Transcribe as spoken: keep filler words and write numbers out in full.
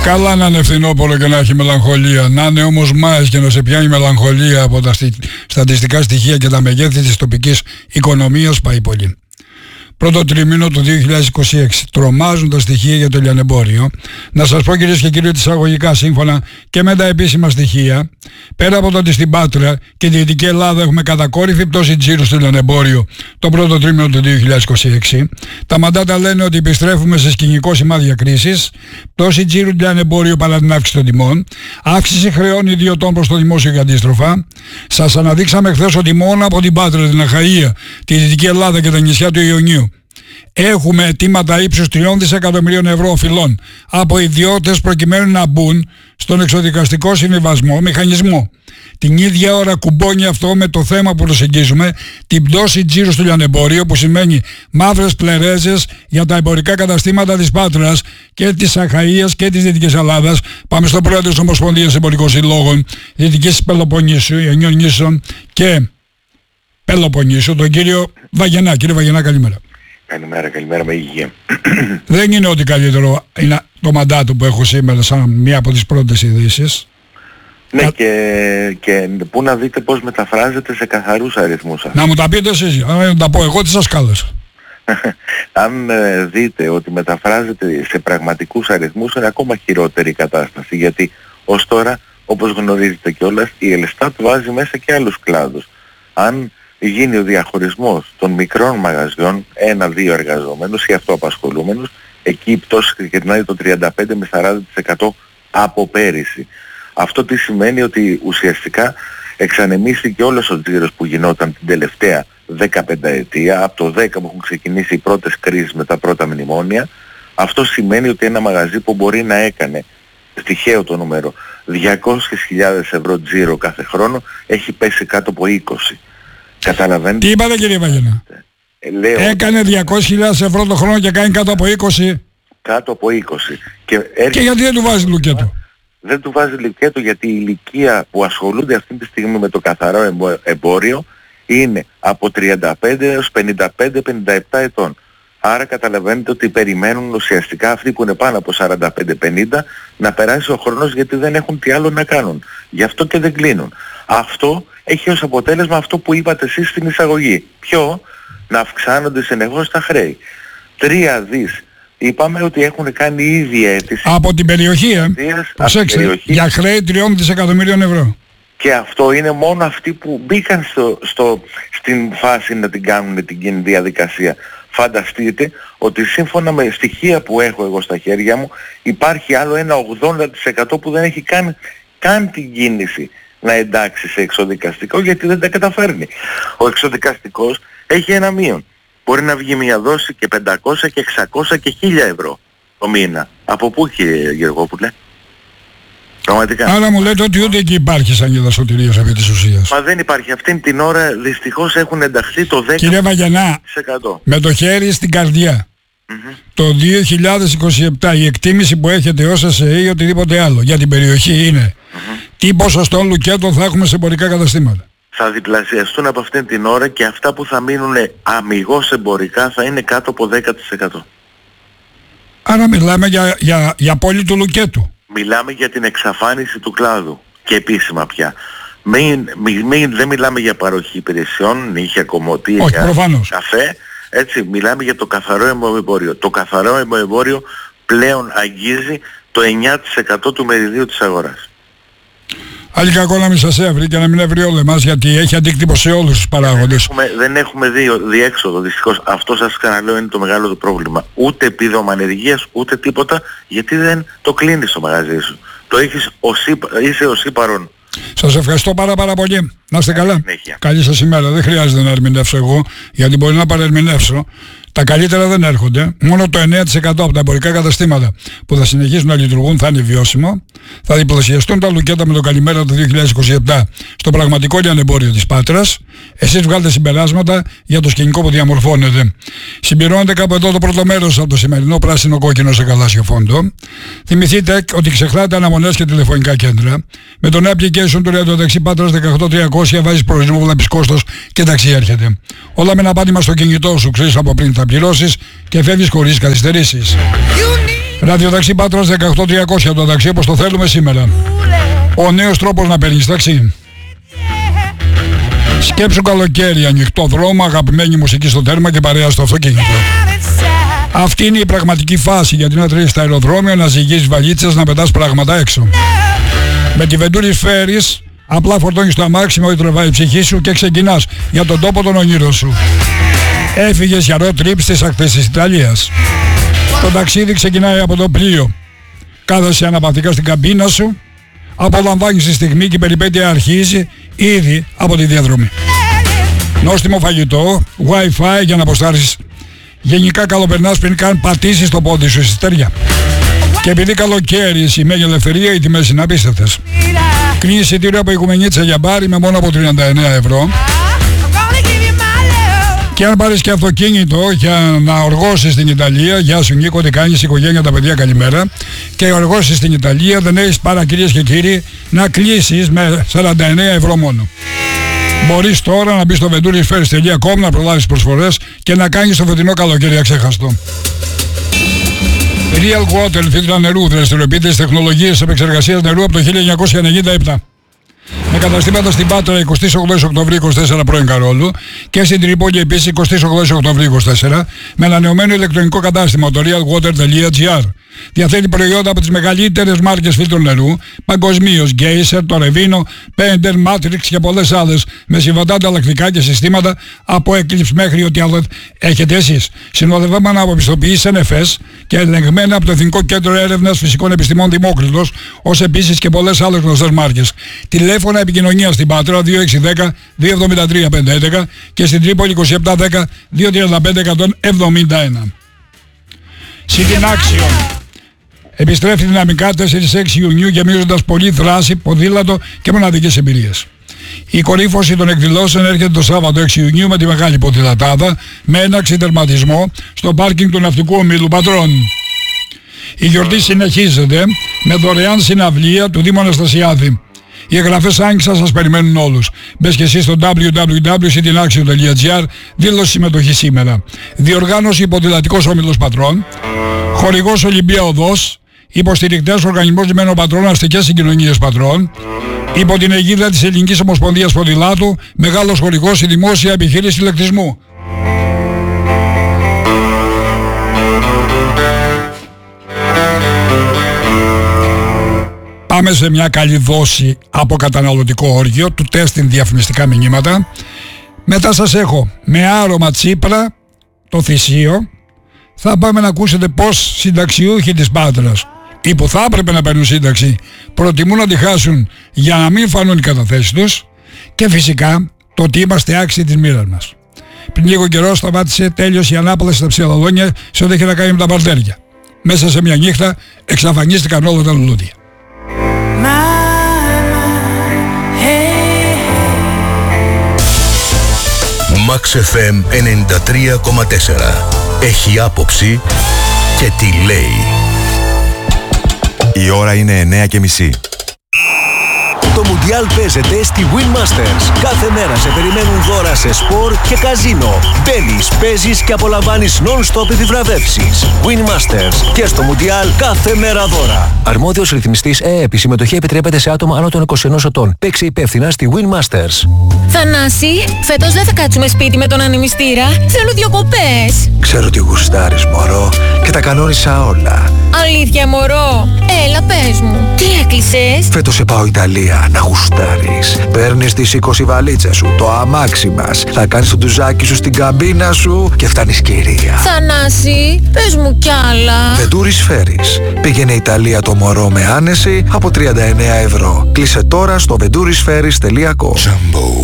Καλά να είναι φθινόπωρο και να έχει μελαγχολία. Να είναι όμως Μάης και να σε πιάνει μελαγχολία από τα στατιστικά στοιχεία και τα μεγέθη της τοπικής οικονομίας πάει πολύ. Πρώτο τριμήνο του δύο χιλιάδες είκοσι έξι. Τρομάζουν τα στοιχεία για το λιανεμπόριο. Να σας πω, κυρίες και κύριοι, ότι εισαγωγικά σύμφωνα και με τα επίσημα στοιχεία, πέρα από το ότι στην Πάτρα και τη Δυτική Ελλάδα έχουμε κατακόρυφη πτώση τζίρου στο λιανεμπόριο το πρώτο τρίμηνο του δύο χιλιάδες είκοσι έξι, τα μαντάτα λένε ότι επιστρέφουμε σε σκηνικό σημάδια κρίσης, πτώση τζίρου του λιανεμπόριου παρά την αύξηση των τιμών, αύξηση χρεών ιδιωτών προς το δημόσιο και αντίστροφα. Σας αναδείξαμε χθες ότι μόνο από την Πάτρα, την Αχαΐα, τη Δυτική Ελλάδα και τα νησιά του Ιωνίου έχουμε αιτήματα ύψους τριών δισεκατομμυρίων ευρώ οφειλών από ιδιώτες προκειμένου να μπουν στον εξοδικαστικό συμβιβασμό μηχανισμό. Την ίδια ώρα κουμπώνει αυτό με το θέμα που προσεγγίζουμε, την πτώση τζίρου στο λιανεμπόριο, που σημαίνει μαύρες πλερέζες για τα εμπορικά καταστήματα της Πάτρας και της Αχαΐας και της Δυτικής Ελλάδας. Πάμε στον πρόεδρο της Ομοσπονδίας Εμπορικών Συλλόγων Δυτικής Πελοποννήσου, Ιωνίων Νήσων και Πελοποννήσου, τον κύριο Βαγενά. Κύριε Βαγενά, καλημέρα. Καλημέρα, καλημέρα με υγεία. Δεν είναι ότι καλύτερο είναι το μαντάτο που έχω σήμερα σαν μία από τις πρώτες ειδήσεις. Ναι, Α... και, και πού να δείτε πώς μεταφράζεται σε καθαρούς αριθμούς. Να μου τα πείτε εσείς, να τα πω εγώ, τι σας κάλεσα. Αν ε, δείτε ότι μεταφράζεται σε πραγματικούς αριθμούς, είναι ακόμα χειρότερη η κατάσταση, γιατί ως τώρα, όπως γνωρίζετε κιόλας, η Ελστάτ βάζει μέσα και άλλους κλάδους. Αν γίνει ο διαχωρισμός των μικρών μαγαζιών, ένα-δύο εργαζόμενους ή αυτοαπασχολούμενους, εκεί η πτώση ξεκινάει το τριάντα πέντε με σαράντα τοις εκατό από πέρυσι. Αυτό τι σημαίνει? Ότι ουσιαστικά εξανεμίστηκε όλος ο τζίρος που γινόταν την τελευταία δεκαπενταετία, από το δέκα που έχουν ξεκινήσει οι πρώτες κρίσεις με τα πρώτα μνημόνια. Αυτό σημαίνει ότι ένα μαγαζί που μπορεί να έκανε, στοιχαίο το νούμερο, διακόσιες χιλιάδες ευρώ τζίρο κάθε χρόνο, έχει πέσει κάτω από είκοσι. Καταλαβαίνετε. Τι είπατε, κύριε Βαγενά? Ε, λέω, έκανε διακόσιες χιλιάδες ευρώ το χρόνο και κάνει κάτω από είκοσι. Κάτω από είκοσι. Και, έρχεται... και γιατί δεν του βάζει λουκέτο? Δεν του βάζει λουκέτο γιατί η ηλικία που ασχολούνται αυτή τη στιγμή με το καθαρό εμπόριο είναι από τριάντα πέντε έως πενήντα πέντε πενήντα επτά ετών. Άρα καταλαβαίνετε ότι περιμένουν ουσιαστικά αυτοί που είναι πάνω από σαράντα πέντε πενήντα να περάσει ο χρόνος, γιατί δεν έχουν τι άλλο να κάνουν. Γι' αυτό και δεν κλείνουν. Αυτό έχει ως αποτέλεσμα αυτό που είπατε εσείς στην εισαγωγή. Ποιο? Να αυξάνονται συνεχώς τα χρέη. Τρία δις. Είπαμε ότι έχουν κάνει ήδη αίτηση. Από την περιοχή, ε. Προσέξτε, για χρέη τριών δισεκατομμυρίων ευρώ. Και αυτό είναι μόνο αυτοί που μπήκαν στο, στο, στην φάση να την κάνουν την διαδικασία. Φανταστείτε ότι σύμφωνα με στοιχεία που έχω εγώ στα χέρια μου, υπάρχει άλλο ένα ογδόντα τοις εκατό που δεν έχει καν, καν την κίνηση να εντάξει σε εξοδικαστικό, γιατί δεν τα καταφέρνει. Ο εξοδικαστικός έχει ένα μείον. Μπορεί να βγει μια δόση και πεντακόσια και εξακόσια και χίλια ευρώ το μήνα. Από πού, κύριε Γεργόπουλε? Πραγματικά. Άρα μου λέτε ότι ούτε εκεί υπάρχει σαγίδα σωτηρίας επί της ουσίας. Μα δεν υπάρχει. Αυτήν την ώρα δυστυχώς έχουν ενταχθεί το δέκα τοις εκατό. Κύριε Βαγενά, με το χέρι στην καρδιά. Mm-hmm. Το δύο χιλιάδες είκοσι επτά η εκτίμηση που έχετε ως ΕΣΕ ή οτιδήποτε άλλο για την περιοχή είναι mm-hmm. τι ποσοστό λουκέτο θα έχουμε σε εμπορικά καταστήματα? Θα διπλασιαστούν από αυτήν την ώρα και αυτά που θα μείνουν αμιγώς εμπορικά θα είναι κάτω από δέκα τοις εκατό. Άρα μιλάμε για, για, για πόλη του λουκέτου. Μιλάμε για την εξαφάνιση του κλάδου και επίσημα πια. Μην, μην, μην, δεν μιλάμε για παροχή υπηρεσιών, νύχια, κομμωτία, καφέ. Έτσι, μιλάμε για το καθαρό εμπόριο. Το καθαρό εμπόριο πλέον αγγίζει το εννιά τοις εκατό του μεριδίου της αγοράς. Άλλη κακό να μην σας έβρει και να μην έβρει όλο εμάς, γιατί έχει αντίκτυπο σε όλους τους παράγοντες. Δεν έχουμε, δεν έχουμε δει διέξοδο, δυστυχώς. Αυτό σας ξαναλέω είναι το μεγάλο του πρόβλημα. Ούτε επίδομα ανεργίας, ούτε τίποτα, γιατί δεν το κλείνεις το μαγαζί σου. Το έχεις ως, είσαι ως παρόν. Σας ευχαριστώ πάρα πάρα πολύ. Να είστε καλά. Καλή σας ημέρα. Δεν χρειάζεται να ερμηνεύσω εγώ, γιατί μπορεί να παρερμηνεύσω. Τα καλύτερα δεν έρχονται. Μόνο το εννέα τοις εκατό από τα εμπορικά καταστήματα που θα συνεχίσουν να λειτουργούν θα είναι βιώσιμο. Θα διπλασιαστούν τα λουκέτα με το καλημέρα του δύο χιλιάδες είκοσι επτά στο πραγματικό λιανεμπόριο της Πάτρας. Εσείς βγάλετε συμπεράσματα για το σκηνικό που διαμορφώνεται. Συμπληρώνεται κάπου εδώ το πρώτο μέρος από το σημερινό πράσινο κόκκινο σε γαλάζιο φόντο. Θυμηθείτε ότι ξεχνάτε αναμονές και τηλεφωνικά κέντρα. Με το application του Ρέντο Πάτρας δεκαοκτώ τριακόσια βάζεις προορισμό, βλέπεις κόστος και ταξί έρχεται. Όλα με ένα πάτημα στο κινητό σου, ξέρεις από πριν θα πληρώσεις και φεύγεις χωρίς καθυστερήσεις. Ραδιοταξί Πάτρας δεκαοκτώ τριακόσια, το ταξί όπως το θέλουμε σήμερα. Ο νέος τρόπος να παίρνεις ταξί. Σκέψου καλοκαίρι, ανοιχτό δρόμο, αγαπημένη μουσική στο τέρμα και παρέα στο αυτοκίνητο. Αυτή είναι η πραγματική φάση, γιατί να τρέχεις στα αεροδρόμια, να ζυγίζεις βαλίτσες, να πετάς πράγματα έξω. Με τη Venturi Ferries απλά φορτώνεις το αμάξι με ό,τι τρεβάει η ψυχή σου και ξεκινάς για τον τόπο των ονείρων σου. Έφυγες για road trip στις ακτές της Ιταλίας. Το ταξίδι ξεκινάει από το πλοίο. Κάθεσαι αναπαυτικά στην καμπίνα σου, απολαμβάνεις τη στιγμή και η περιπέτεια αρχίζει ήδη από τη διαδρομή. Νόστιμο φαγητό, Wi-Fi για να αποστάρεις. Γενικά καλοπερνάς πριν καν πατήσεις το πόδι σου στη στεριά. Και επειδή καλοκαίρι σημαίνει ελευθερία, οι τιμές είναι απίστευτες. Κλείνει εισιτήριο από Οικουμενίτσα για μπάρι με μόνο από τριάντα εννέα ευρώ. Και αν πάρεις και αυτοκίνητο για να οργώσεις στην Ιταλία, γεια σου Νίκο, τι κάνεις, οικογένεια, τα παιδιά, καλημέρα. Και οργώσεις στην Ιταλία, δεν έχεις παρά, κυρίες και κύριοι, να κλείσεις με σαράντα εννέα ευρώ μόνο. Μπορείς τώρα να μπεις στο venturiferries τελεία com, να προλάβεις προσφορές και να κάνεις το φετινό καλοκαίρι αξέχαστο. Real Water, φίλτρα νερού, δραστηριοποιείται τεχνολογίες επεξεργασίας νερού από το χίλια εννιακόσια ενενήντα επτά. Με καταστήματα στην Πάτρα εικοστή όγδοη Οκτωβρίου είκοσι τέσσερα πρώην Καρόλου και στην Τρίπολη επίσης εικοστή όγδοη Οκτωβρίου είκοσι τέσσερα με ανανεωμένο ηλεκτρονικό κατάστημα, το realwater τελεία gr. Διαθέτει προϊόντα από τις μεγαλύτερες μάρκες φίλτρων νερού παγκοσμίως, Geyser, το Revino, Pender, Matrix και πολλές άλλες, με συμβατά ανταλλακτικά και συστήματα από Eclipse μέχρι ό,τι άλλο έχετε εσείς. Συνοδευόμενα από πιστοποιήσεις εν εφ ες και ελεγμένα από το Εθνικό Κέντρο Έρευνας Φυσικών Επιστημών Δημόκριτος, ως επίσης και πολλές άλλες γνωστές μάρκες. Τηλέφωνα επικοινωνία στην Πάτρα δύο έξι ένα μηδέν δύο εβδομήντα τρία πεντακόσια έντεκα και στην Τρίπολη είκοσι επτά δέκα δύο τριάντα πέντε εκατόν εβδομήντα ένα. Στην Action. Επιστρέφει δυναμικά τέσσερις με έξι Ιουνίου γεμίζοντας πολλή δράση, ποδήλατο και μοναδικές εμπειρίες. Η κορύφωση των εκδηλώσεων έρχεται το Σάββατο έξι Ιουνίου με τη μεγάλη ποδηλατάδα με έναρξη τερματισμό στο πάρκινγκ του Ναυτικού Ομίλου Πατρών. Η γιορτή συνεχίζεται με δωρεάν συναυλία του Δήμου Αναστασιάδη. Οι εγγραφές άνοιξαν, σας περιμένουν όλους. Μπες και εσύ στο double-u double-u double-u τελεία citinaxio τελεία gr, δήλωση συμμετοχή σήμερα. Διοργάνωση Ποδηλατικός Όμιλος Πατρών, χορηγός Ολυμπία Οδός, υποστηρικτές Οργανισμός Λιμένων Πατρών, Αστικές Συγκοινωνίες Πατρών, υπό την αιγίδα της Ελληνικής Ομοσπονδίας Ποδηλάτου, μεγάλος χορηγός η Δημόσια Επιχείρηση Ηλεκτρισμού. Πάμε σε μια καλή δόση από καταναλωτικό όργιο του τέστην διαφημιστικά μηνύματα. Μετά σας έχω με άρωμα Τσίπρα το Θησίο. Θα πάμε να ακούσετε πως συνταξιούχοι της Πάτρας ή που θα έπρεπε να παίρνουν σύνταξη προτιμούν να τη χάσουν για να μην φανούν οι καταθέσεις τους. Και φυσικά το ότι είμαστε άξιοι της μοίρας μας. Πριν λίγο καιρό σταμάτησε, τέλειωσε η ανάπλαση στα ψιλαδόνια σε ό,τι είχε να κάνει με τα παρτέρια. Μέσα σε μια νύχτα εξαφανίστηκαν όλα τα λουλούδια. Max εφ εμ ενενήντα τρία κόμμα τέσσερα. Έχει άποψη και τι λέει. Η ώρα είναι εννιά και μισή. Το Μουντιάλ παίζεται στη Win Masters. Κάθε μέρα σε περιμένουν δώρα σε σπορ και καζίνο. Μπαίνεις, παίζεις και απολαμβάνεις non-stop επιβραβεύσεις. Win Masters. Και στο Μουντιάλ κάθε μέρα δώρα. Αρμόδιος ρυθμιστής ΕΕΠ. Η συμμετοχή επιτρέπεται σε άτομα άνω των είκοσι ενός ετών. Παίξε υπεύθυνα στη Win Masters. Θανάση, φέτος δεν θα κάτσουμε σπίτι με τον ανεμιστήρα. Θέλω διακοπές. Ξέρω ότι γουστάρεις, μωρό, και τα κανόνισα όλα. Αλήθεια, μωρό. Έλα, πες μου. Τι έκλεισες? Φέτος σε πάω Ιταλία να γουστάρεις. Παίρνεις τις είκοσι βαλίτσες σου, το αμάξι μας. Θα κάνεις το ντουζάκι σου στην καμπίνα σου και φτάνεις κυρία. Θανάση, πες μου κι άλλα. Venturi Ferries. Πήγαινε Ιταλία το μωρό με άνεση από τριάντα εννέα ευρώ. Κλείσε τώρα στο venturiferries τελεία com.